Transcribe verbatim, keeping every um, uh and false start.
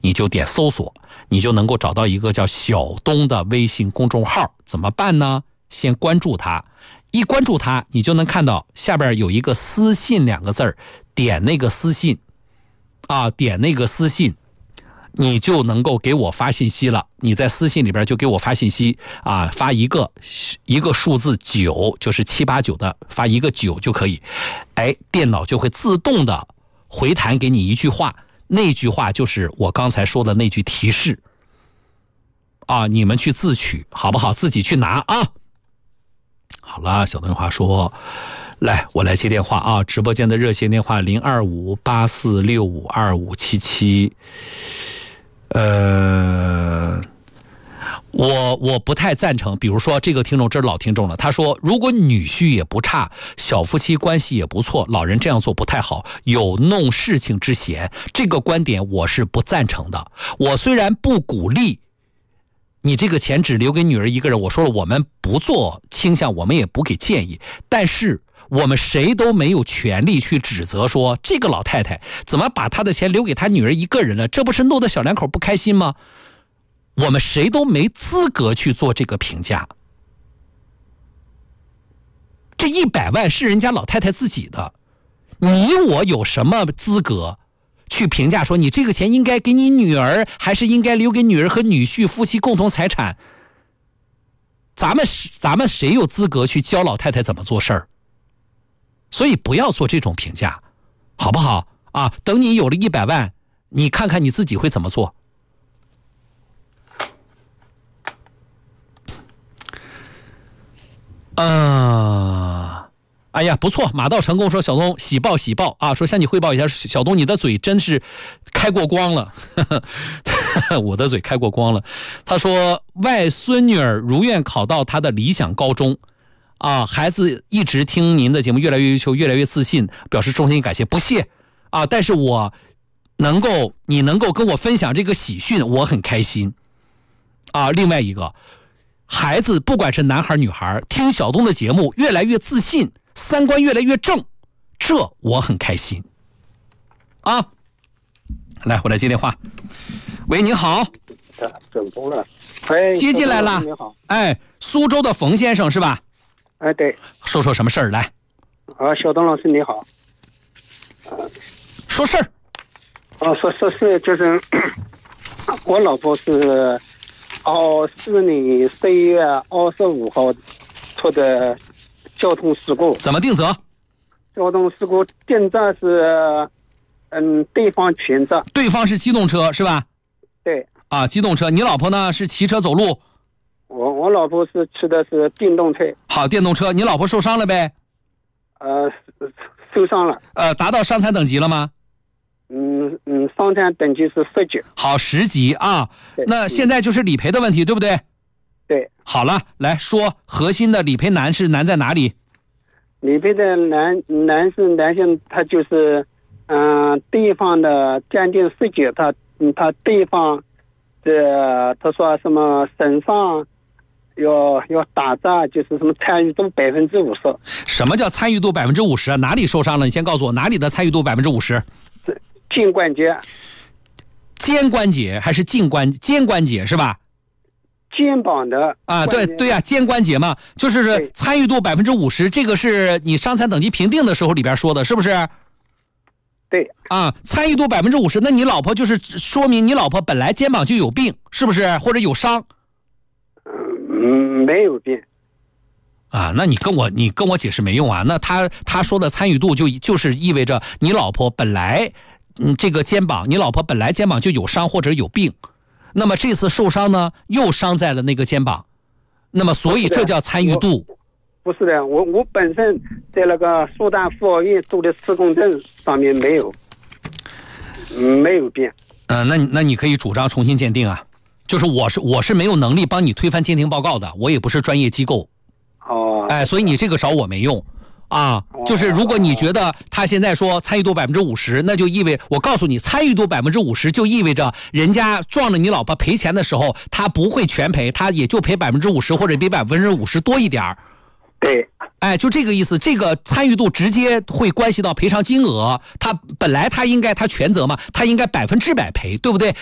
你就点搜索，你就能够找到一个叫小东的微信公众号。怎么办呢？先关注他，一关注他，你就能看到下边有一个私信两个字儿，点那个私信啊，点那个私信，你就能够给我发信息了。你在私信里边就给我发信息啊，发一个一个数字九，就是七八九的，发一个九就可以。哎，电脑就会自动的回弹给你一句话，那句话就是我刚才说的那句提示啊，你们去自取好不好？自己去拿啊。好了，小东话说，来，我来接电话啊！直播间的热线电话零二五八四六五二五七七。呃，我我不太赞成。比如说，这个听众这是老听众了，他说，如果女婿也不差，小夫妻关系也不错，老人这样做不太好，有弄事情之嫌。这个观点我是不赞成的。我虽然不鼓励你这个钱只留给女儿一个人，我说了，我们不做倾向，我们也不给建议，但是我们谁都没有权利去指责说这个老太太怎么把她的钱留给她女儿一个人了，这不是弄得小两口不开心吗？我们谁都没资格去做这个评价。这一百万是人家老太太自己的，你我有什么资格去评价说你这个钱应该给你女儿，还是应该留给女儿和女婿夫妻共同财产？咱们咱们谁有资格去教老太太怎么做事儿？所以不要做这种评价，好不好啊？等你有了一百万，你看看你自己会怎么做。嗯，哎呀，不错，马到成功说小东喜报喜报啊，说向你汇报一下，小东你的嘴真是开过光了，我的嘴开过光了。他说外孙女儿如愿考到他的理想高中啊，孩子一直听您的节目，越来越优秀，越来越自信，表示衷心感谢，不谢啊。但是我能够你能够跟我分享这个喜讯，我很开心啊。另外一个，孩子不管是男孩女孩，听小东的节目越来越自信，三观越来越正，这我很开心啊。来，我来接电话。喂，您好。 整通了。哎， 接进来了。 你好。 哎，苏州的冯先生是吧？ 哎，对。 说说什么事儿来？ 啊，小东老师你好。 说事儿。 哦，说说是就是我老婆是二四年十一月二十五号出的交通事故。 怎么定责？ 交通事故定责是嗯对方全责。 对方是机动车是吧？ 对。 啊，机动车。你老婆呢是骑车走路？ 我我老婆是骑的是电动车。 好，电动车。你老婆受伤了呗？ 呃，受伤了。 呃，达到伤残等级了吗？ 嗯嗯，伤残等级是十级。 好，十级啊。那现在就是理赔的问题，对不对？ 对。 好了，来说核心的理赔难是难在哪里？ 理赔的难难是难性，他就是嗯、呃，对方的鉴定十级，他他对方这他说什么身上要要打折，就是什么参与度百分之五十。 什么叫参与度百分之五十啊？哪里受伤了？你先告诉我哪里的参与度百分之五十？ 肩关节。 肩关节还是颈关肩关节是吧？ 肩膀的啊，对对呀、啊，肩关节嘛，就是参与度百分之五十，这个是你伤残等级评定的时候里边说的，是不是？ 对啊，参与度百分之五十，那你老婆就是说明你老婆本来肩膀就有病，是不是？或者有伤？ 嗯，没有病。 啊，那你跟我你跟我解释没用啊。那他他说的参与度就就是意味着你老婆本来嗯这个肩膀，你老婆本来肩膀就有伤或者有病。那么这次受伤呢，又伤在了那个肩膀，那么所以这叫参与度。 不是的，我我本身在那个苏丹妇儿院做的施工证上面没有，没有变。 嗯、呃，那你那你可以主张重新鉴定啊。就是我是我是没有能力帮你推翻鉴定报告的，我也不是专业机构。 哦。 哎，所以你这个找我没用。啊，就是如果你觉得他现在说参与度百分之五十，那就意味我告诉你，参与度百分之五十就意味着人家撞了你老婆赔钱的时候，他不会全赔，他也就赔百分之五十或者比百分之五十多一点。 对， 哎，就这个意思。这个参与度直接会关系到赔偿金额，他本来他应该他全责嘛，他应该百分之百赔，对不对？